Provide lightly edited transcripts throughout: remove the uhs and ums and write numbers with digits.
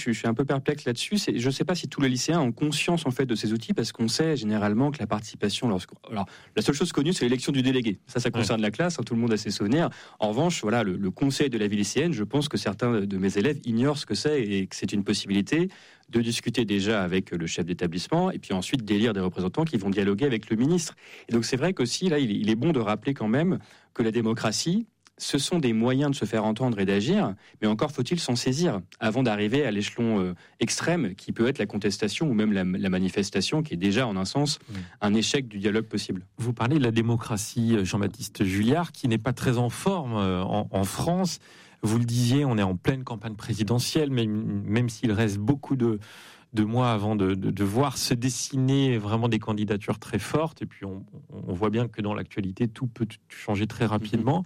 Je suis un peu perplexe là-dessus. Je ne sais pas si tous les lycéens ont conscience en fait de ces outils, parce qu'on sait généralement que la participation, alors la seule chose connue, c'est l'élection du délégué. Ça concerne la classe, tout le monde a ses souvenirs. En revanche, voilà, le conseil de la vie lycéenne, je pense que certains de mes élèves ignorent ce que c'est et que c'est une possibilité de discuter déjà avec le chef d'établissement et puis ensuite d'élire des représentants qui vont dialoguer avec le ministre. Et donc c'est vrai qu'aussi là, il est bon de rappeler quand même que la démocratie, ce sont des moyens de se faire entendre et d'agir, mais encore faut-il s'en saisir avant d'arriver à l'échelon extrême qui peut être la contestation ou même la manifestation, qui est déjà en un sens un échec du dialogue possible. Vous parlez de la démocratie, Jean-Baptiste Julliard, qui n'est pas très en forme en France. Vous le disiez, on est en pleine campagne présidentielle, mais même s'il reste beaucoup de mois avant de voir se dessiner vraiment des candidatures très fortes, et puis on voit bien que dans l'actualité, tout peut changer très rapidement.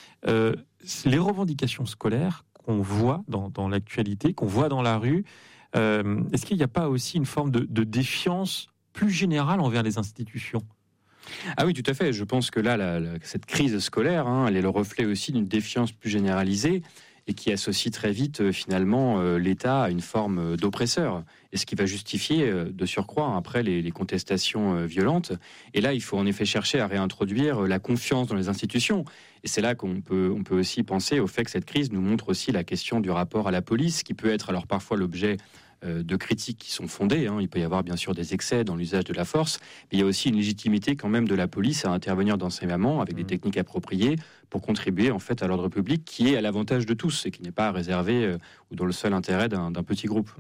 Les revendications scolaires qu'on voit dans l'actualité, qu'on voit dans la rue, est-ce qu'il n'y a pas aussi une forme de défiance plus générale envers les institutions ? Ah oui, tout à fait. Je pense que là, cette crise scolaire, elle est le reflet aussi d'une défiance plus généralisée et qui associe très vite, finalement, l'État à une forme d'oppresseur. Et ce qui va justifier, de surcroît, après les contestations violentes. Et là, il faut en effet chercher à réintroduire la confiance dans les institutions. Et c'est là qu'on peut aussi penser au fait que cette crise nous montre aussi la question du rapport à la police, qui peut être alors parfois l'objet de critiques qui sont fondées. Il peut y avoir bien sûr des excès dans l'usage de la force, mais il y a aussi une légitimité quand même de la police à intervenir dans ces moments avec des techniques appropriées pour contribuer en fait à l'ordre public qui est à l'avantage de tous et qui n'est pas réservé ou dans le seul intérêt d'un petit groupe.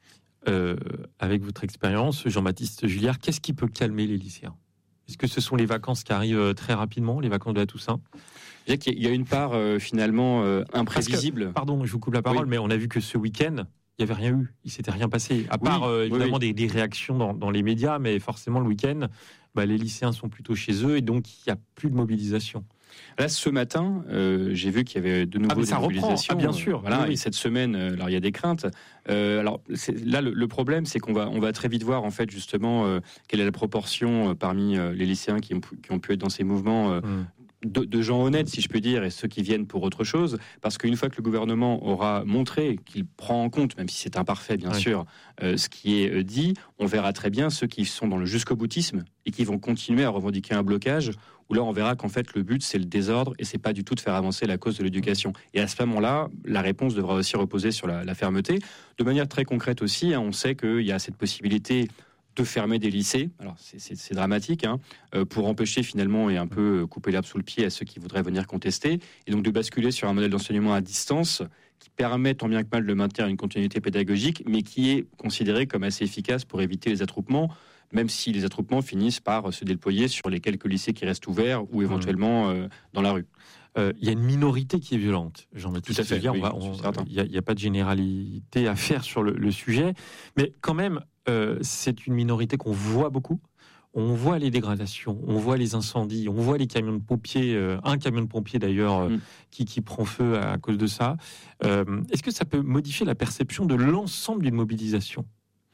Avec votre expérience, Jean-Baptiste Julliard, qu'est-ce qui peut calmer les lycéens ? Est-ce que ce sont les vacances qui arrivent très rapidement, les vacances de la Toussaint ? Il y a une part finalement imprévisible. Pardon, je vous coupe la parole, mais on a vu que ce week-end, il n'y avait rien eu, il ne s'était rien passé, à part évidemment des réactions dans les médias, mais forcément le week-end, les lycéens sont plutôt chez eux et donc il n'y a plus de mobilisation. Là, ce matin, j'ai vu qu'il y avait de nouveau des mobilisations. Bien sûr. Voilà, et cette semaine, alors il y a des craintes. Là, le problème, c'est qu'on va très vite voir en fait justement quelle est la proportion parmi les lycéens qui ont pu être dans ces mouvements. De gens honnêtes, si je peux dire, et ceux qui viennent pour autre chose, parce qu'une fois que le gouvernement aura montré qu'il prend en compte, même si c'est imparfait bien sûr, ce qui est dit, on verra très bien ceux qui sont dans le jusqu'au-boutisme et qui vont continuer à revendiquer un blocage, où là on verra qu'en fait le but c'est le désordre et c'est pas du tout de faire avancer la cause de l'éducation. Et à ce moment-là, la réponse devra aussi reposer sur la fermeté. De manière très concrète aussi, on sait qu'il y a cette possibilité de fermer des lycées, alors c'est dramatique, pour empêcher finalement et un peu couper l'herbe sous le pied à ceux qui voudraient venir contester, et donc de basculer sur un modèle d'enseignement à distance qui permet tant bien que mal de maintenir une continuité pédagogique, mais qui est considéré comme assez efficace pour éviter les attroupements, même si les attroupements finissent par se déployer sur les quelques lycées qui restent ouverts ou éventuellement dans la rue. Il y a une minorité qui est violente, Jean-Baptiste. Tout à fait, il n'y a pas de généralité à faire sur le sujet, mais quand même, c'est une minorité qu'on voit beaucoup. On voit les dégradations, on voit les incendies, on voit les camions de pompiers, un camion de pompiers d'ailleurs qui prend feu à cause de ça. Est-ce que ça peut modifier la perception de l'ensemble d'une mobilisation ?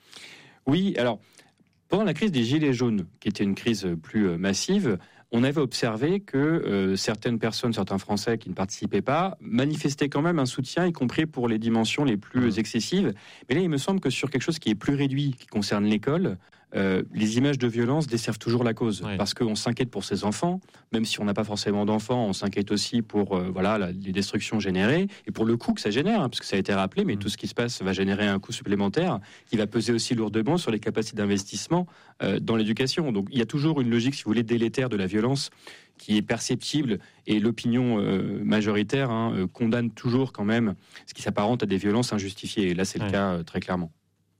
Oui, alors pendant la crise des Gilets jaunes, qui était une crise plus massive, on avait observé que certaines personnes, certains Français qui ne participaient pas, manifestaient quand même un soutien, y compris pour les dimensions les plus excessives. Mais là, il me semble que sur quelque chose qui est plus réduit, qui concerne l'école, les images de violence desservent toujours la cause. Oui. Parce qu'on s'inquiète pour ses enfants, même si on n'a pas forcément d'enfants, on s'inquiète aussi pour les destructions générées, et pour le coût que ça génère, parce que ça a été rappelé, mais tout ce qui se passe va générer un coût supplémentaire, qui va peser aussi lourdement sur les capacités d'investissement dans l'éducation. Donc il y a toujours une logique, si vous voulez, délétère de la violence, qui est perceptible, et l'opinion majoritaire condamne toujours quand même ce qui s'apparente à des violences injustifiées. Et là, c'est le cas très clairement.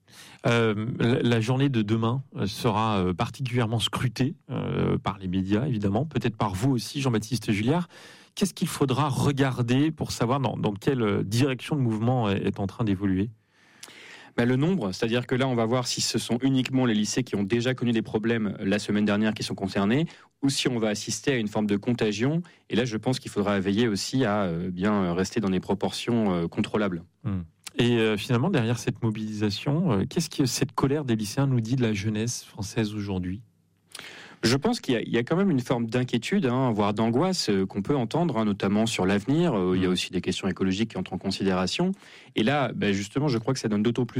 La journée de demain sera particulièrement scrutée par les médias, évidemment, peut-être par vous aussi, Jean-Baptiste Julliard. Qu'est-ce qu'il faudra regarder pour savoir dans quelle direction le mouvement est en train d'évoluer ? Le nombre, c'est-à-dire que là, on va voir si ce sont uniquement les lycées qui ont déjà connu des problèmes la semaine dernière qui sont concernés, ou si on va assister à une forme de contagion. Et là, je pense qu'il faudra veiller aussi à bien rester dans des proportions contrôlables. Et finalement, derrière cette mobilisation, qu'est-ce que cette colère des lycéens nous dit de la jeunesse française aujourd'hui ? Je pense qu'il y a quand même une forme d'inquiétude, voire d'angoisse qu'on peut entendre, notamment sur l'avenir. Il y a aussi des questions écologiques qui entrent en considération. Et là, justement, je crois que ça donne d'autant plus